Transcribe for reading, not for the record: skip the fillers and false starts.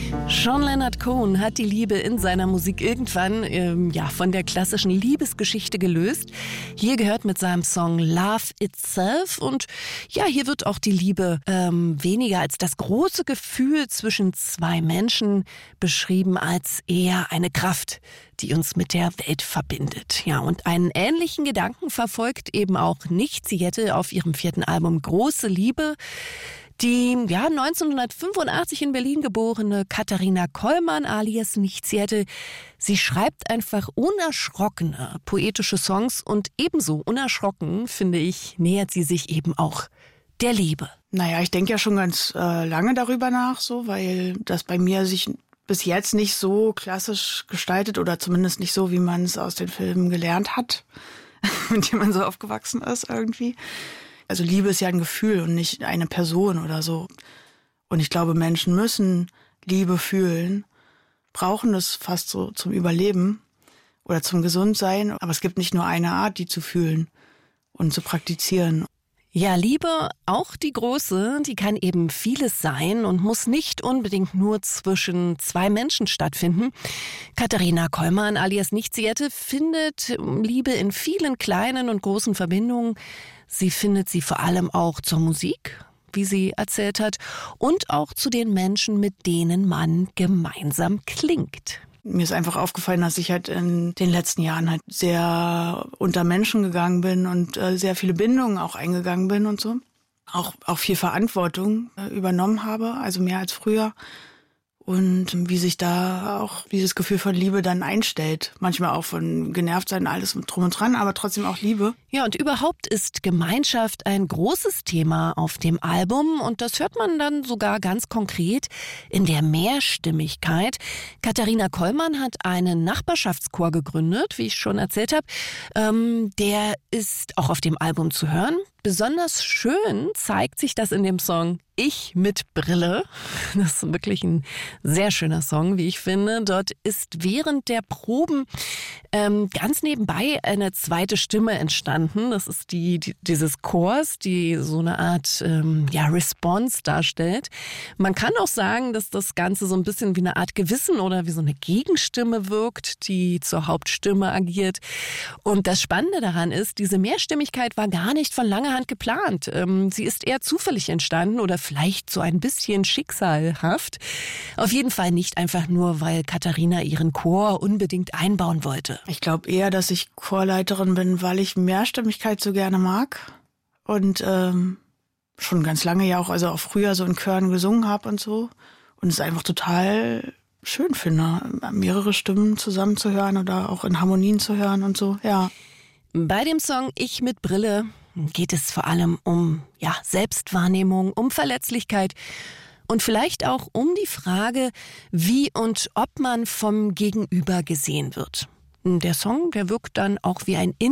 John Leonard Cohen hat die Liebe in seiner Musik irgendwann von der klassischen Liebesgeschichte gelöst. Hier gehört mit seinem Song Love Itself und ja, hier wird auch die Liebe weniger als das große Gefühl zwischen zwei Menschen beschrieben, als eher eine Kraft, die uns mit der Welt verbindet. Ja, und einen ähnlichen Gedanken verfolgt eben auch Nichtziette auf ihrem 4. Album Große Liebe. Die 1985 in Berlin geborene Katharina Kollmann alias Nichtziette, sie schreibt einfach unerschrockene poetische Songs und ebenso unerschrocken, finde ich, nähert sie sich eben auch der Liebe. Naja, ich denke ja schon ganz lange darüber nach, so, weil das bei mir sich bis jetzt nicht so klassisch gestaltet oder zumindest nicht so, wie man es aus den Filmen gelernt hat, mit dem man so aufgewachsen ist irgendwie. Also Liebe ist ja ein Gefühl und nicht eine Person oder so. Und ich glaube, Menschen müssen Liebe fühlen, brauchen das fast so zum Überleben oder zum Gesundsein. Aber es gibt nicht nur eine Art, die zu fühlen und zu praktizieren. Ja, Liebe, auch die große, die kann eben vieles sein und muss nicht unbedingt nur zwischen zwei Menschen stattfinden. Katharina Kollmann alias Nichtziette findet Liebe in vielen kleinen und großen Verbindungen. Sie findet sie vor allem auch zur Musik, wie sie erzählt hat, und auch zu den Menschen, mit denen man gemeinsam klingt. Mir ist einfach aufgefallen, dass ich halt in den letzten Jahren halt sehr unter Menschen gegangen bin und sehr viele Bindungen auch eingegangen bin und so. Auch viel Verantwortung übernommen habe, also mehr als früher. Und wie sich da auch dieses Gefühl von Liebe dann einstellt. Manchmal auch von genervt sein, alles drum und dran, aber trotzdem auch Liebe. Ja, und überhaupt ist Gemeinschaft ein großes Thema auf dem Album. Und das hört man dann sogar ganz konkret in der Mehrstimmigkeit. Katharina Kollmann hat einen Nachbarschaftschor gegründet, wie ich schon erzählt habe. Der ist auch auf dem Album zu hören. Besonders schön zeigt sich das in dem Song Ich mit Brille. Das ist wirklich ein sehr schöner Song, wie ich finde. Dort ist während der Proben ganz nebenbei eine zweite Stimme entstanden. Das ist dieses Chors, die so eine Art Response darstellt. Man kann auch sagen, dass das Ganze so ein bisschen wie eine Art Gewissen oder wie so eine Gegenstimme wirkt, die zur Hauptstimme agiert. Und das Spannende daran ist, diese Mehrstimmigkeit war gar nicht von langer Hand geplant. Sie ist eher zufällig entstanden oder vielleicht so ein bisschen schicksalhaft. Auf jeden Fall nicht einfach nur, weil Katharina ihren Chor unbedingt einbauen wollte. Ich glaube eher, dass ich Chorleiterin bin, weil ich Mehrstimmigkeit so gerne mag und schon ganz lange ja auch, also auch früher so in Chören gesungen habe und so und es einfach total schön finde, mehrere Stimmen zusammenzuhören oder auch in Harmonien zu hören und so, ja. Bei dem Song Ich mit Brille geht es vor allem um Selbstwahrnehmung, um Verletzlichkeit und vielleicht auch um die Frage, wie und ob man vom Gegenüber gesehen wird. Der Song, der wirkt dann auch wie ein